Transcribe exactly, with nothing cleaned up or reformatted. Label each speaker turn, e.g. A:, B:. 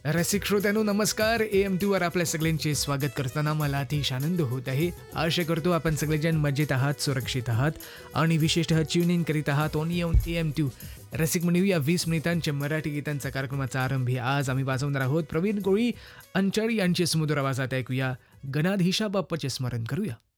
A: रसिक श्रोत्यांनो नमस्कार. ए एम टीवर आपल्या सगळ्यांचे स्वागत करताना मला अतिशय आनंद होत आहे. आशा करतो आपण सगळेजण मजेत आहात, सुरक्षित आहात आणि विशेषतः ट्यूनिंग करीत आहात ऑन ए एम टू. रसिक म्हणून या वीस मिनिटांच्या मराठी गीतांचा कार्यक्रमाचा आरंभ आज आम्ही वाजवणार आहोत. प्रवीण कोळी अंचळ यांचे सुमधुर आवाजात ऐकूया. गणाधीशा बाप्पाचे स्मरण करूया.